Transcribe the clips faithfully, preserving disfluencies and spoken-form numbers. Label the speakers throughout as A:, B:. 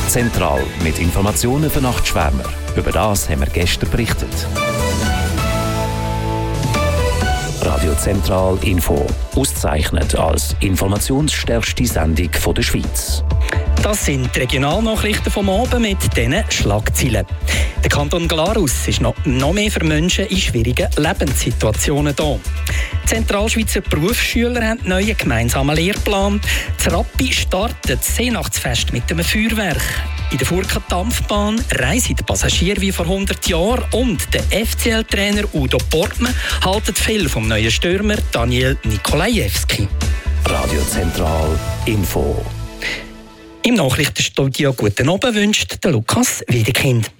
A: Zentral mit Informationen für Nachtschwärmer. Über das haben wir gestern berichtet. Radio Zentral Info. Ausgezeichnet als informationsstärkste Sendung der Schweiz.
B: Das sind die Regionalnachrichten vom Abend mit diesen Schlagzeilen. Der Kanton Glarus ist noch, noch mehr für Menschen in schwierigen Lebenssituationen da. Die Zentralschweizer Berufsschüler haben einen neuen gemeinsamen Lehrplan. Das Rappi startet das Seenachtsfest mit einem Feuerwerk. In der Furka-Dampfbahn reisen die Passagiere wie vor hundert Jahren und der F C L-Trainer Udo Portmann haltet viel vom neuen Stürmer Daniel Nikolajewski.
A: Radio Zentral Info.
B: Im Nachrichtenstudio «Guten Abend» wünscht der Lukas Wiedekind.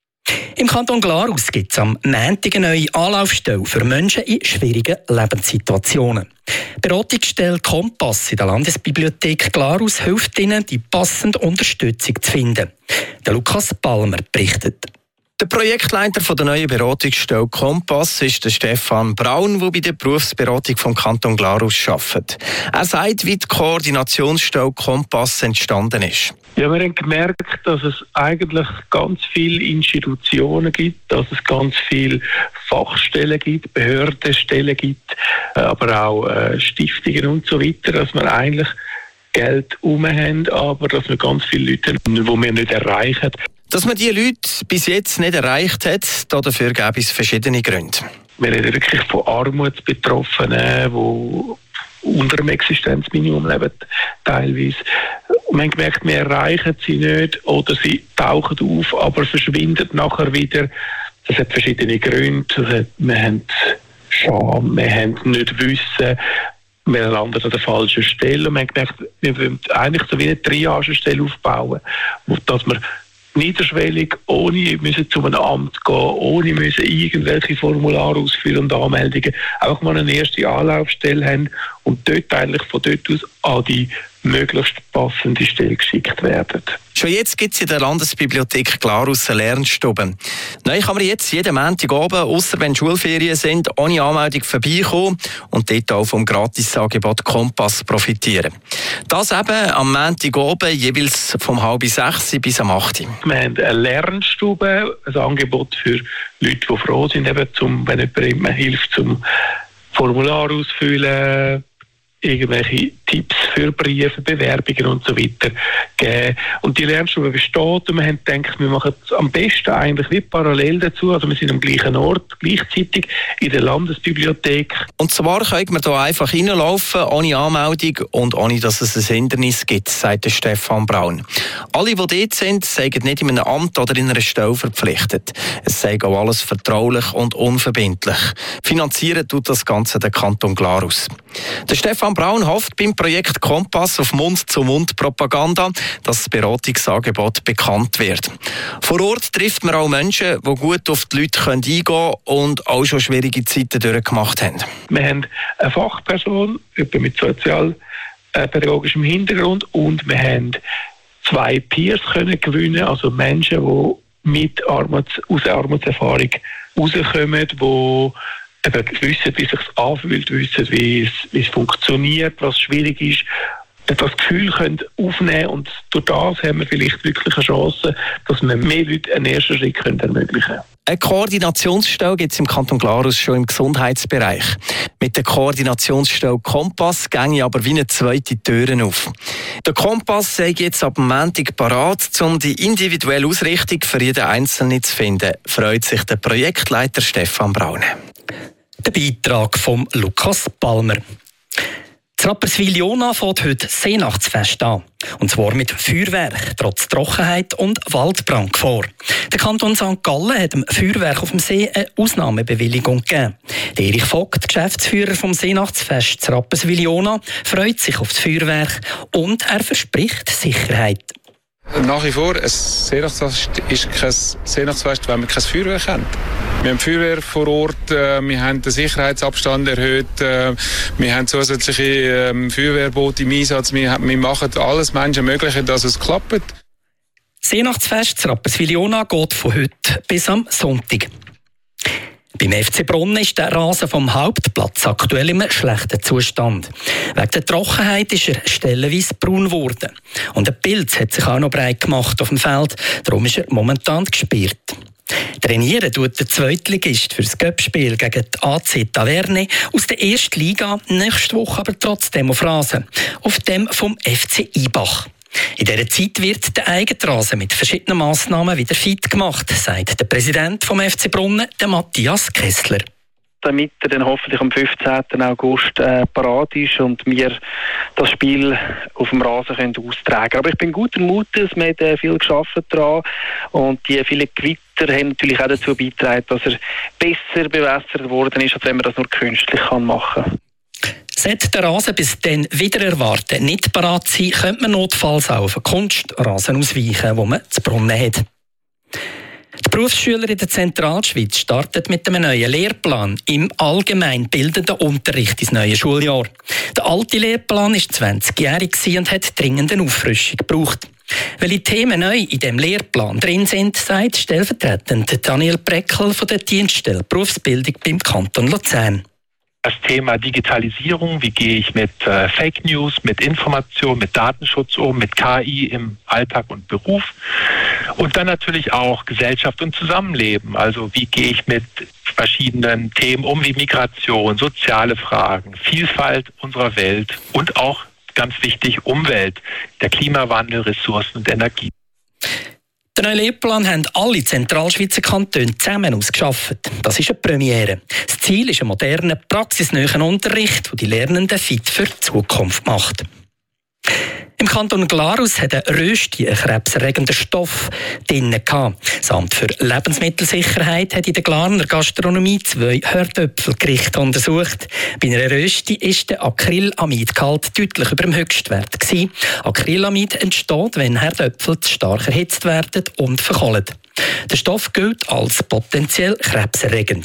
B: Im Kanton Glarus gibt es am Montag eine neue Anlaufstelle für Menschen in schwierigen Lebenssituationen. Die Beratungsstelle Kompass in der Landesbibliothek Glarus hilft ihnen, die passende Unterstützung zu finden. Der Lukas Palmer berichtet.
C: Der Projektleiter der neuen Beratungsstelle Kompass ist der Stefan Braun, der bei der Berufsberatung vom Kanton Glarus arbeitet. Er sagt, wie die Koordinationsstelle Kompass entstanden ist.
D: Ja, wir haben gemerkt, dass es eigentlich ganz viele Institutionen gibt, dass es ganz viele Fachstellen gibt, Behördenstellen gibt, aber auch äh, Stiftungen und so weiter, dass wir eigentlich Geld herum haben, aber dass wir ganz viele Leute haben, die wir nicht erreichen.
C: Dass man diese Leute bis jetzt nicht erreicht hat, dafür gäbe es verschiedene Gründe.
D: Wir reden wirklich von Armutsbetroffenen, die unter dem Existenzminimum leben, teilweise. Wir haben gemerkt, wir erreichen sie nicht oder sie tauchen auf, aber verschwinden nachher wieder. Das hat verschiedene Gründe. Wir haben Scham, wir haben nicht Wissen, wir landen an der falschen Stelle. Und wir haben gemerkt, wir wollen eigentlich so wie eine Triagestelle aufbauen, dass wir niederschwellig, ohne müssen zu einem Amt gehen, ohne müssen irgendwelche Formulare ausfüllen und Anmeldungen, auch mal eine erste Anlaufstelle haben und dort eigentlich von dort aus an die möglichst passende Stelle geschickt werden.
C: Schon jetzt gibt es in der Landesbibliothek Glarus eine Lernstube. Neu kann man jetzt jeden Montag oben, ausser wenn Schulferien sind, ohne Anmeldung vorbeikommen und dort auch vom Gratisangebot Kompass profitieren. Das eben am Montag oben, jeweils vom halb sechs bis am acht.
D: Wir haben eine Lernstube, ein Angebot für Leute, die froh sind, eben zum, wenn jemand hilft, zum Formular ausfüllen, irgendwelche Tipps für Briefe, Bewerbungen und so weiter geben. Und die Lernstube besteht und wir haben gedacht, wir machen es am besten eigentlich wie parallel dazu, also wir sind am gleichen Ort, gleichzeitig in der Landesbibliothek.
C: Und zwar können wir hier einfach reinlaufen, ohne Anmeldung und ohne, dass es ein Hindernis gibt, sagt der Stefan Braun. Alle, die dort sind, sind nicht in einem Amt oder in einer Stelle verpflichtet. Es sei auch alles vertraulich und unverbindlich. Finanzieren tut das Ganze der Kanton Glarus. Der Stefan Braun hofft beim Projekt Kompass auf Mund-zu-Mund-Propaganda, dass das Beratungsangebot bekannt wird. Vor Ort trifft man auch Menschen, die gut auf die Leute eingehen können und auch schon schwierige Zeiten durchgemacht haben.
D: Wir haben eine Fachperson, jemand mit sozialpädagogischem Hintergrund, und wir haben zwei Peers können gewinnen, also Menschen, die mit Armuts, aus Armutserfahrung rauskommen, die eben wissen, wie es sich anfühlt, wissen, wie es, wie es funktioniert, was schwierig ist, das Gefühl können aufnehmen, und durch das haben wir vielleicht wirklich eine Chance, dass wir mehr Leuten einen ersten Schritt können ermöglichen können.
C: Eine Koordinationsstelle gibt es im Kanton Glarus schon im Gesundheitsbereich. Mit der Koordinationsstelle Kompass ginge aber wie eine zweite Tür auf. Der Kompass sei jetzt ab dem Montag parat, um die individuelle Ausrichtung für jeden Einzelnen zu finden, freut sich der Projektleiter Stefan Braun.
B: Der Beitrag von Lukas Palmer. In Rapperswil-Jona fängt heute das Seenachtsfest an. Und zwar mit Feuerwerk, trotz Trockenheit und Waldbrandgefahr. Der Kanton Sankt Gallen hat dem Feuerwerk auf dem See eine Ausnahmebewilligung gegeben. Der Erich Vogt, Geschäftsführer vom Seenachtsfest in Rapperswil-Jona, freut sich auf das Feuerwerk und er verspricht Sicherheit.
E: Nach wie vor, ein Seenachtsfest ist kein Seenachtsfest, wenn wir kein Feuerwerk haben. Wir haben Feuerwehr vor Ort, wir haben den Sicherheitsabstand erhöht, wir haben zusätzliche Feuerwehrboote im Einsatz, wir machen alles Menschenmögliche, dass es klappt.
B: Das Seenachtsfest in Rapperswil-Jona geht von heute bis am Sonntag. Beim F C Brunnen ist der Rasen vom Hauptplatz aktuell in einem schlechten Zustand. Wegen der Trockenheit ist er stellenweise braun geworden. Und ein Pilz hat sich auch noch breit gemacht auf dem Feld, darum ist er momentan gesperrt. Trainieren tut der Zweitligist für das Cup-Spiel gegen die A C Taverne aus der ersten Liga, nächste Woche aber trotzdem auf Rasen, auf dem vom F C Ibach. In dieser Zeit wird der Eigenrasen mit verschiedenen Massnahmen wieder fit gemacht, sagt der Präsident vom F C Brunnen, der Matthias Kessler.
F: Damit er dann hoffentlich am fünfzehnten August äh, parat ist und wir das Spiel auf dem Rasen können austragen können. Aber ich bin guter Mutes, wir haben äh, viel gearbeitet daran und die vielen Gewitter haben natürlich auch dazu beigetragen, dass er besser bewässert worden ist, als wenn man das nur künstlich machen kann.
B: Sollte der Rasen bis dann wieder erwarten nicht parat sein, könnte man notfalls auch auf einen Kunstrasen ausweichen, wo man zu Brunnen hat. Die Berufsschüler in der Zentralschweiz starten mit einem neuen Lehrplan im allgemeinbildenden Unterricht ins neue Schuljahr. Der alte Lehrplan war zwanzigjährig und hat dringend eine Auffrischung gebraucht. Welche Themen neu in diesem Lehrplan drin sind, sagt stellvertretend Daniel Breckel von der Dienststelle Berufsbildung beim Kanton Luzern.
G: Das Thema Digitalisierung, wie gehe ich mit äh, Fake News, mit Information, mit Datenschutz um, mit K I im Alltag und Beruf. Und dann natürlich auch Gesellschaft und Zusammenleben. Also wie gehe ich mit verschiedenen Themen um, wie Migration, soziale Fragen, Vielfalt unserer Welt und auch, ganz wichtig, Umwelt, der Klimawandel, Ressourcen und Energie.
B: Den neuen Lehrplan haben alle Zentralschweizer Kantone zusammen ausgearbeitet. Das ist eine Premiere. Das Ziel ist ein moderner, praxisnahen Unterricht, der die Lernenden fit für die Zukunft macht. Im Kanton Glarus hat ein Rösti einen krebserregenden Stoff drin gehabt. Das Amt für Lebensmittelsicherheit hat in der Glarner Gastronomie zwei Hörtöpfelgerichte untersucht. Bei einer Rösti war der Acrylamidgehalt deutlich über dem Höchstwert gewesen. Acrylamid entsteht, wenn Herdöpfel zu stark erhitzt werden und verkohlen. Der Stoff gilt als potenziell krebserregend.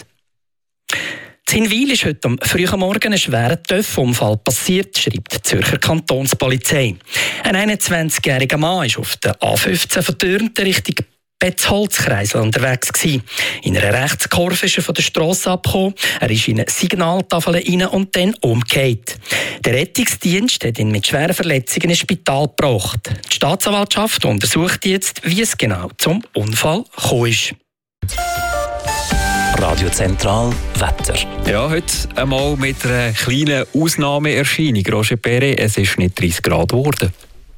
B: In Hinwil ist heute am frühen Morgen ein schwerer Töffunfall passiert, schreibt die Zürcher Kantonspolizei. Ein einundzwanzigjähriger Mann ist auf der A fünfzehn von Dürnten Richtung Betz-Holzkreisel unterwegs gewesen. In einer Rechtskurve ist er von der Strasse abgekommen, er ist in eine Signaltafel rein und dann umgekehrt. Der Rettungsdienst hat ihn mit schweren Verletzungen ins Spital gebracht. Die Staatsanwaltschaft untersucht jetzt, wie es genau zum Unfall gekommen ist.
A: Radio Zentral Wetter.
H: Ja, heute einmal mit einer kleinen Ausnahmeerscheinung. Roger Perret, es ist nicht dreißig Grad geworden.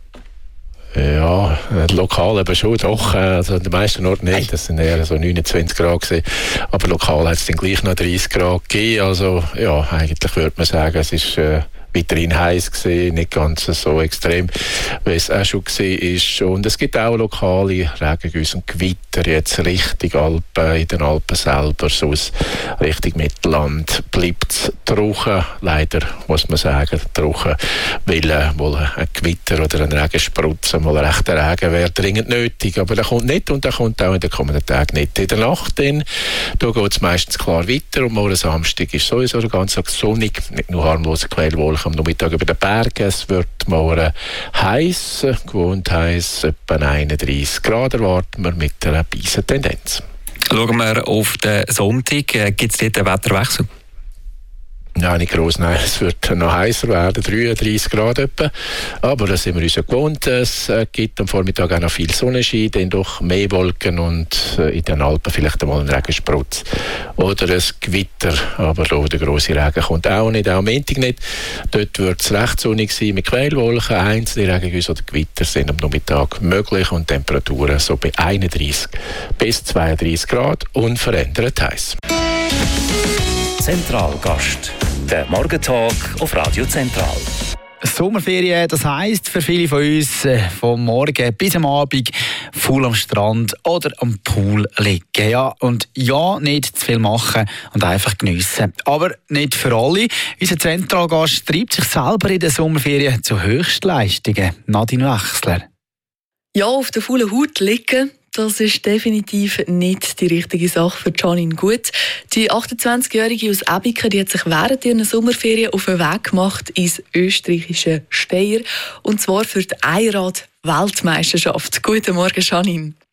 I: Ja, lokal eben schon, doch. Also an den meisten Orten nicht. Das sind eher so neunundzwanzig Grad gewesen. Aber lokal hat es dann gleich noch dreißig Grad gegeben. Also ja, eigentlich würde man sagen, es ist äh, weiterhin heiß gewesen, nicht ganz so extrem, wie es auch schon war. Und es gibt auch lokale Regengüsse und Gewitter jetzt Richtung Alpen, in den Alpen selber, sonst Richtung Mittelland bleibt es trocken. Leider muss man sagen, trocken, weil äh, wohl ein Gewitter oder ein Regensprutz, mal ein rechter Regen wäre dringend nötig. Aber der kommt nicht und der kommt auch in den kommenden Tagen nicht. In der Nacht dann, da geht es meistens klar weiter und morgen Samstag ist sowieso der ganze Tag sonnig, nicht nur harmlose Quellwolken am Nachmittag über den Bergen. Es wird morgen heiß, gewohnt heiß, etwa einunddreißig Grad erwarten wir mit einer weißen Tendenz.
H: Schauen wir auf den Sonntag. Gibt es dort einen Wetterwechsel?
I: Nein, nicht gross, nein. Es wird noch heißer werden, dreiunddreißig Grad etwa. Aber das sind wir uns ja gewohnt. Es gibt am Vormittag auch noch viel Sonnenschein, dann doch mehr Wolken und in den Alpen vielleicht einmal ein Regensprutz oder ein Gewitter. Aber da der grosse Regen kommt auch nicht, auch am Montag nicht. Dort wird es recht sonnig sein mit Quellwolken. Einzelne Regengüsse oder Gewitter sind am Nachmittag möglich und Temperaturen so bei einunddreißig bis zweiunddreißig Grad unverändert heiß.
A: Zentralgast. Der Morgentag auf Radio Zentral.
J: Sommerferien, das heisst für viele von uns vom Morgen bis am Abend voll am Strand oder am Pool liegen. Ja, und ja, nicht zu viel machen und einfach geniessen. Aber nicht für alle. Unser Zentralgast treibt sich selber in den Sommerferien zu Höchstleistungen. Nadine Wechsler.
K: Ja, auf der faulen Haut liegen, das ist definitiv nicht die richtige Sache für Janine Gut. Die achtundzwanzigjährige aus Ebiken, die hat sich während ihrer Sommerferien auf den Weg gemacht ins österreichische Steyr. Und zwar für die Einrad-Weltmeisterschaft. Guten Morgen, Janine.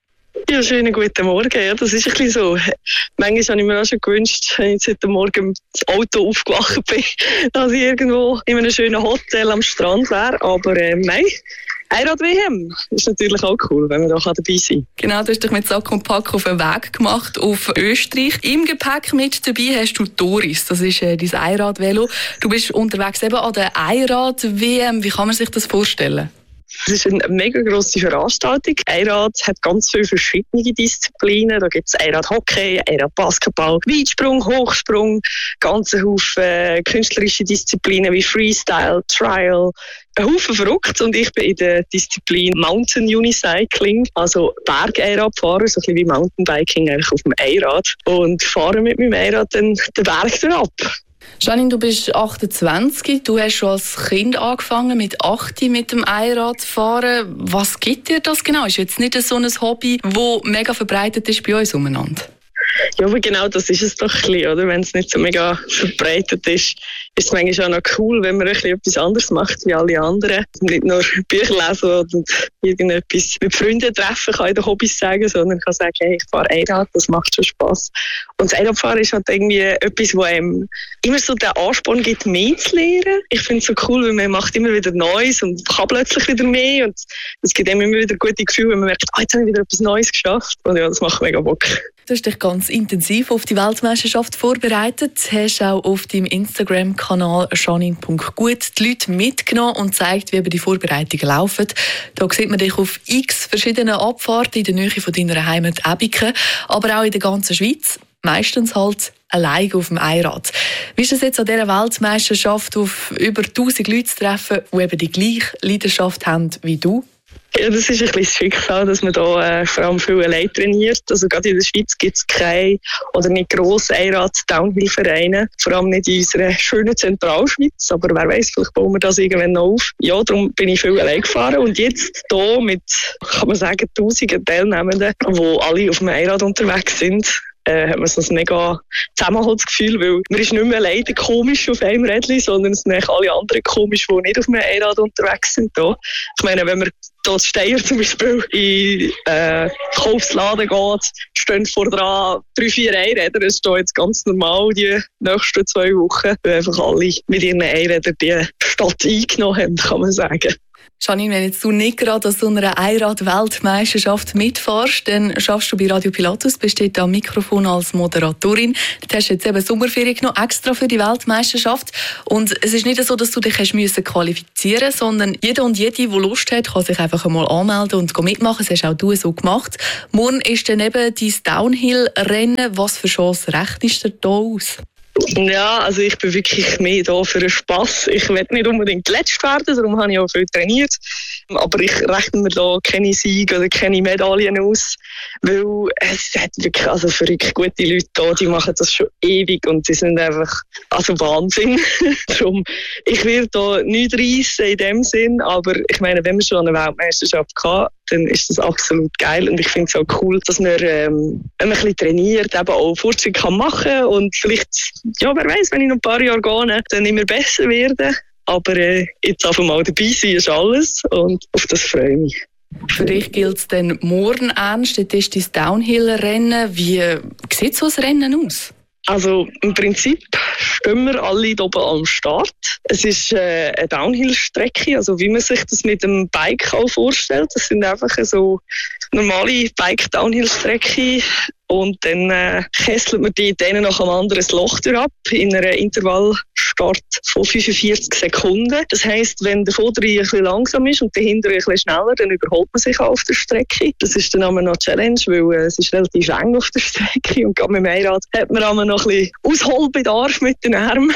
L: Ja, schönen guten Morgen. Ja, das ist ein bisschen so. Manchmal habe ich mir auch schon gewünscht, wenn ich heute Morgen das Auto aufgewacht bin, dass ich irgendwo in einem schönen Hotel am Strand wäre. Aber äh, nein, Einrad-W M ist natürlich auch cool, wenn man da dabei sein kann.
K: Genau, du hast dich mit Sack und Pack auf den Weg gemacht auf Österreich. Im Gepäck mit dabei hast du Doris, das ist äh, dein Einrad-Velo. Du bist unterwegs eben an der Einrad-W M. Wie kann man sich das vorstellen?
L: Es ist eine mega grosse Veranstaltung. Einrad hat ganz viele verschiedene Disziplinen. Da gibt es Einrad-Hockey, Einrad-Basketball, Weitsprung, Hochsprung, ganze Haufen äh, künstlerische Disziplinen wie Freestyle, Trial. Ein Haufen verrückt und ich bin in der Disziplin Mountain Unicycling, also Berg-Einradfahren, so ein bisschen wie Mountainbiking eigentlich auf dem Einrad und fahre mit meinem Einrad dann den Berg ab.
K: Janine, du bist achtundzwanzig, du hast schon als Kind angefangen mit acht mit dem Einradfahren. Was gibt dir das genau? Ist jetzt nicht so ein Hobby, das mega verbreitet ist bei uns umeinander?
L: Ja, aber genau das ist es doch ein bisschen, oder? Wenn es nicht so mega verbreitet ist, ist es manchmal auch noch cool, wenn man ein bisschen etwas anderes macht wie alle anderen. Nicht nur Bücher lesen und irgendetwas mit Freunden treffen, kann ich den Hobbys sagen, sondern kann sagen, hey, ich fahre Einrad, das macht schon Spass. Und das Einradfahren ist halt irgendwie etwas, wo einem immer so den Ansporn gibt, mehr zu lernen. Ich finde es so cool, weil man macht immer wieder Neues und kann plötzlich wieder mehr und es gibt einem immer wieder gute Gefühle, wenn man merkt, oh, jetzt habe ich wieder etwas Neues geschafft. Und ja, das macht mega Bock.
K: Du hast dich ganz intensiv auf die Weltmeisterschaft vorbereitet. Du hast auch auf deinem Instagram-Kanal janine punkt gut die Leute mitgenommen und gezeigt, wie die Vorbereitungen laufen. Da sieht man dich auf x verschiedenen Abfahrten in der Nähe von deiner Heimat Ebiken, aber auch in der ganzen Schweiz. Meistens halt alleine auf dem Einrad. Wie ist es jetzt an dieser Weltmeisterschaft, auf über tausend Leute zu treffen, die eben die gleiche Leidenschaft haben wie du?
L: Ja, das ist ein bisschen das Schicksal, dass man da äh, vor allem viel allein trainiert. Also gerade in der Schweiz gibt es keine oder nicht grosse Einrad-Downhill-Vereine. Vor allem nicht in unserer schönen Zentralschweiz. Aber wer weiß, vielleicht bauen wir das irgendwann noch auf. Ja, darum bin ich viel allein gefahren. Und jetzt hier mit, kann man sagen, tausenden Teilnehmenden, die alle auf dem Einrad unterwegs sind, Äh, hat man so ein mega Zusammenhaltsgefühl, weil man ist nicht mehr alleine komisch auf einem Rädchen, sondern es sind alle anderen komisch, die nicht auf einem Einrad unterwegs sind. Da. Ich meine, wenn man hier in Steyr zum Beispiel in äh, Kaufsladen geht, stehen vor dran drei, vier Einräder. Das ist hier jetzt ganz normal die nächsten zwei Wochen, weil einfach alle mit ihren Einrädern die Stadt eingenommen haben, kann man sagen.
K: Janine, wenn jetzt du nicht gerade an so einer Einrad-Weltmeisterschaft mitfährst, dann schaffst du bei Radio Pilatus, bist dort am Mikrofon als Moderatorin. Du hast jetzt eben Sommerferien genommen, extra für die Weltmeisterschaft. Und es ist nicht so, dass du dich hast müssen qualifizieren musst, sondern jeder und jede, die Lust hat, kann sich einfach einmal anmelden und mitmachen. Das hast auch du so gemacht. Morgen ist dann eben dein Downhill-Rennen. Was für Chancen rechnest du da aus?
L: Ja, also ich bin wirklich mehr da für den Spass. Ich will nicht unbedingt letzt werden, darum habe ich auch viel trainiert. Aber ich rechne mir da keine Siege oder keine Medaillen aus, weil es hat wirklich also verrückt gute Leute da, die machen das schon ewig und die sind einfach also Wahnsinn. Darum, ich werde da nichts reissen in dem Sinn, aber ich meine, wenn man schon eine Weltmeisterschaft hat, dann ist das absolut geil und ich finde es auch cool, dass man, ähm, wenn man ein bisschen trainiert, eben auch Fortschritt kann machen und vielleicht, ja, wer weiß, wenn ich noch ein paar Jahre gehe, dann immer besser werden. Aber äh, jetzt einfach mal dabei sein ist alles und auf das freue ich mich.
K: Für dich gilt es dann morgen ernst, das ist dein Downhill-Rennen. Wie sieht so ein Rennen aus?
L: Also im Prinzip stehen wir alle hier oben am Start. Es ist äh, eine Downhill-Strecke, also wie man sich das mit dem Bike auch vorstellt. Das sind einfach so normale Bike-Downhill-Strecke. Und dann äh, kesselt man die denen nach einem anderen Loch ab in einer Intervallstart von fünfundvierzig Sekunden. Das heisst, wenn der Vordere ein bisschen langsam ist und der Hintere ein bisschen schneller, dann überholt man sich auf der Strecke. Das ist dann immer noch eine Challenge, weil äh, es ist relativ eng auf der Strecke und gerade mit dem Einrad hat man immer noch ein bisschen Ausholbedarf mit den Armen.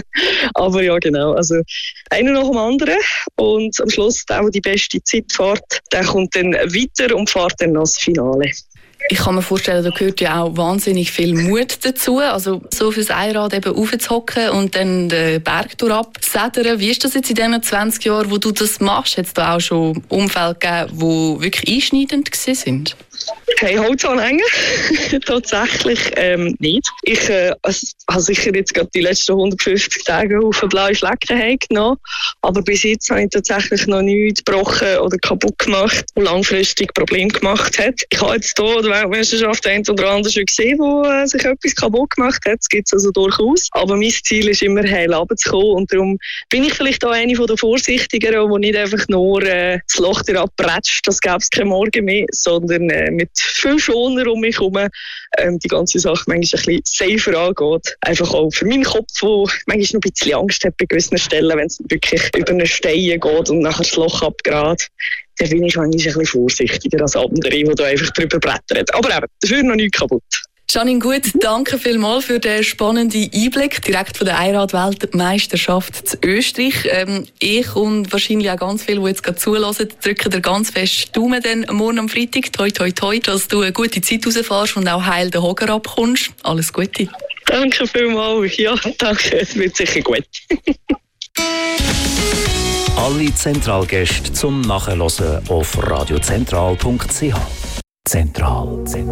L: Aber ja, genau, also einer nach dem anderen und am Schluss der, der die beste Zeit fährt, der kommt dann weiter und fährt dann noch das Finale.
K: Ich kann mir vorstellen, da gehört ja auch wahnsinnig viel Mut dazu. Also so fürs Einrad eben raufzuhocken und dann den Berg durchabzusedern. Wie ist das jetzt in diesen zwanzig Jahren, wo du das machst? Hat es da auch schon Umfälle gegeben, die wirklich einschneidend waren?
L: Hey, Holzanhänger? Tatsächlich ähm, nicht. Ich äh, habe sicher jetzt gerade die letzten hundertfünfzig Tage auf eine blaue Flecken genommen, aber bis jetzt habe ich tatsächlich noch nichts gebrochen oder kaputt gemacht, was langfristig Probleme gemacht hat. Ich habe jetzt hier der Weltmeisterschaft ein oder andere schon gesehen, wo äh, sich etwas kaputt gemacht hat. Das gibt es also durchaus. Aber mein Ziel ist immer, heil runterzukommen, und darum bin ich vielleicht auch eine der Vorsichtigeren, die nicht einfach nur äh, das Loch abbretscht, das gäbe es keinen Morgen mehr, sondern äh, mit viel Schoner um mich herum ähm, die ganze Sache manchmal ein bisschen safer angeht. Einfach auch für meinen Kopf, der manchmal noch ein bisschen Angst hat bei gewissen Stellen, wenn es wirklich über eine Steine geht und nachher das Loch abgerät. Dann bin ich manchmal ein bisschen vorsichtiger als andere, die da einfach drüber brettern. Aber eben, dafür noch nichts kaputt.
K: Janine Gut, danke vielmals für den spannenden Einblick direkt von der Einrad-Weltmeisterschaft zu Österreich. Ähm, ich und wahrscheinlich auch ganz viele, die jetzt gerade zulassen, drücken dir ganz fest die Daumen dann morgen am Freitag. Toi, toi, toi, dass du eine gute Zeit rausfährst und auch heil den Hocker abkommst. Alles Gute.
L: Danke vielmals. Ja, danke. Es wird sicher gut.
A: Alle Zentralgäste zum Nachhören auf radiozentral punkt c h. Zentral. Zentral.